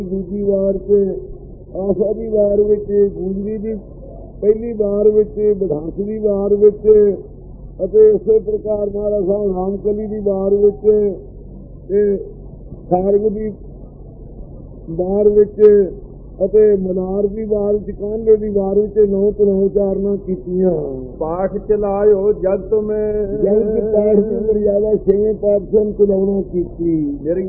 ਦੂਜੀ ਵਾਰ ਤੇ ਆਸਾ ਦੀ ਵਾਰ ਵਿੱਚ, ਗੂੰਜਰੀ ਦੀ ਪਹਿਲੀ ਵਾਰ ਵਿੱਚ, ਵਿਧਾਂਸ ਦੀ ਵਾਰ ਵਿੱਚ, ਅਤੇ ਇਸੇ ਪ੍ਰਕਾਰ ਮਹਾਰਾਜ ਸਾਹਿਬ ਰਾਮਕਲੀ ਦੀ ਵਾਰ ਵਿੱਚ ਤੇ ਸਾਰਗ ਦੀ ਵਾਰ ਵਿੱਚ ਅਤੇ ਮਨਾਰ ਦੀ ਵਾਰ ਵਿੱਚ, ਕਾਂਡੇ ਦੀ ਵਾਰ ਵਿੱਚ 9 ਤੋਂ 9 ਉਚਾਰਨਾਂ ਕੀਤੀਆਂ। ਪਾਠ ਚਲਾਇਓ ਜਗਤ ਮੈਂ ਜਗਤ ਪਾਠ ਦੀ ਮਰਿਆਦਾ 6ਵੇਂ ਪਾਤਸ਼ਾਹ ਚਲਾਉਣਾ ਕੀਤੀ।